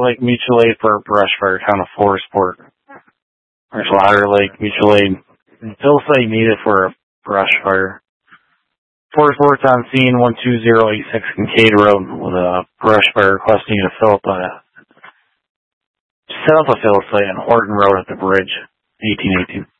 Lake mutual aid for a brush fire, town of Forestport. There's Louder Lake mutual aid. Fill site needed for a brush fire. Forestport's on scene 12086 Kincaid Road with a brush fire requesting you to set up a fill site on Horton Road at the bridge, 1818.